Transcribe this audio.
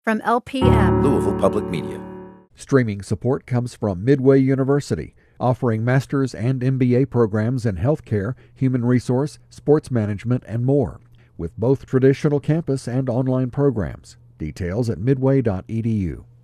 from LPM, Louisville Public Media. Streaming support comes from Midway University, offering master's and MBA programs in healthcare, human resource, sports management, and more, with both traditional campus and online programs. Details at midway.edu.